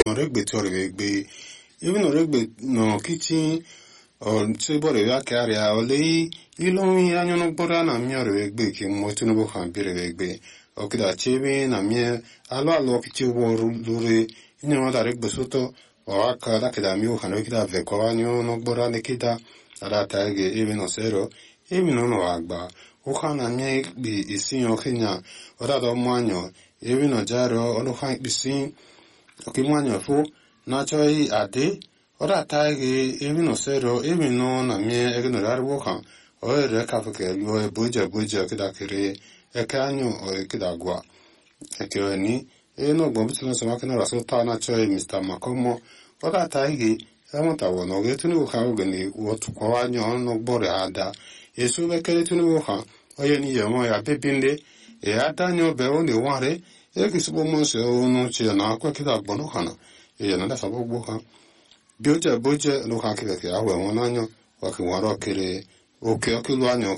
regbe tori regbe even regbe no kitchen or tibore ya karia ole ilonwi anyo no gbora na mi ore regbe ki mo tunubu kan bire regbe okida chebe na mi alo kiti wo lure inyo da regbe soto o aka da kida mi o kan okida ve ko anyo no gbora ne kida ada tage even no zero even no agba o kan na mi bi isin o kenya o da do mo anyo even no jaro o no kan bi sin okimwanyo fu na choi ade ora tage even no zero even no na mi e no darbo kan o re ka fe ke lo e boja kida kire e kanyo o kida gwa e ke ni e no gbo bitlo so makina raso ta na choi Mr. Makomo ora tage e mo ta wo no ge tunu ka o gni wo tu ko anyo no gbore ada yesu be kele tunu ka o ye ni ye mo ya pepinde e adanyo be o ni ware e ki subo mo se o no chi na kwa kida gbo no kana e na da sabo gbo ka boja no ka kida ke awe won anyo wa ki waro kere oke lu anyo